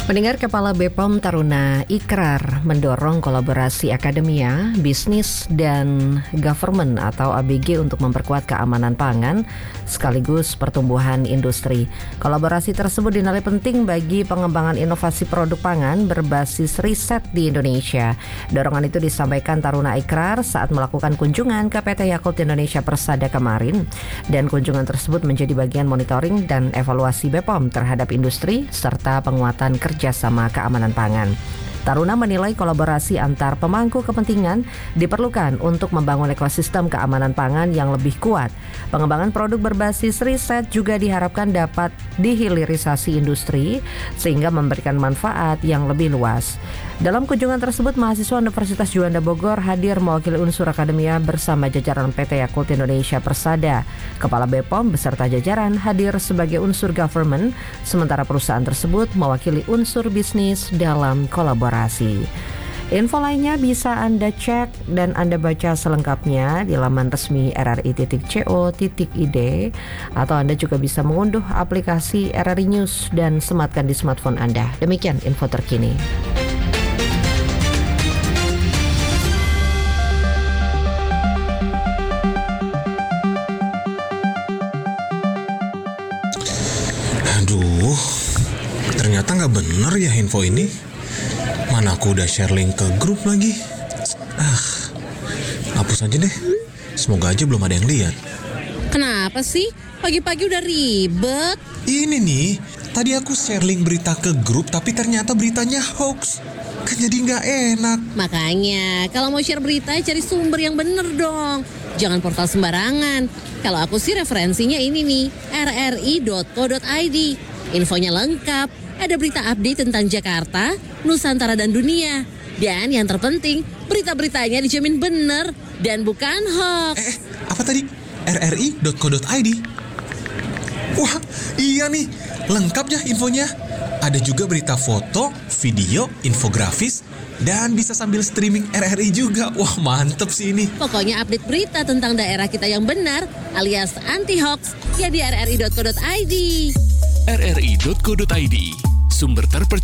Pendengar, Kepala BPOM Taruna Ikrar mendorong kolaborasi akademia, bisnis, dan government atau ABG untuk memperkuat keamanan pangan sekaligus pertumbuhan industri. Kolaborasi tersebut dinilai penting bagi pengembangan inovasi produk pangan berbasis riset di Indonesia. Dorongan itu disampaikan Taruna Ikrar saat melakukan kunjungan ke PT Yakult Indonesia Persada kemarin, dan kunjungan tersebut menjadi bagian monitoring dan evaluasi BPOM terhadap industri serta penguatan kerjasama keamanan pangan. Taruna menilai kolaborasi antar pemangku kepentingan diperlukan untuk membangun ekosistem keamanan pangan yang lebih kuat. Pengembangan produk berbasis riset juga diharapkan dapat dihilirisasi industri sehingga memberikan manfaat yang lebih luas. Dalam kunjungan tersebut, mahasiswa Universitas Juanda Bogor hadir mewakili unsur akademia bersama jajaran PT Yakult Indonesia Persada. Kepala BPOM beserta jajaran hadir sebagai unsur government, sementara perusahaan tersebut mewakili unsur bisnis dalam kolaborasi. Info lainnya bisa Anda cek dan Anda baca selengkapnya di laman resmi rri.co.id, atau Anda juga bisa mengunduh aplikasi RRI News dan sematkan di smartphone Anda. Demikian info terkini. Aduh, ternyata nggak bener ya info ini. Mana aku udah share link ke grup lagi. Hapus aja deh. Semoga aja belum ada yang lihat. Kenapa sih? Pagi-pagi udah ribet. Ini nih, tadi aku share link berita ke grup tapi ternyata beritanya hoax. Kan jadi nggak enak. Makanya, kalau mau share berita cari sumber yang bener dong. Jangan portal sembarangan. Kalau aku sih referensinya ini nih, rri.co.id. Infonya lengkap, ada berita update tentang Jakarta, Nusantara, dan dunia. Dan yang terpenting, berita-beritanya dijamin bener dan bukan hoax. Apa tadi? rri.co.id? Wah, iya nih, lengkap ya infonya. Ada juga berita foto, video, infografis, dan bisa sambil streaming RRI juga. Wah, mantep sih ini. Pokoknya update berita tentang daerah kita yang benar alias anti-hoax ya di rri.co.id. rri.co.id, sumber terpercaya.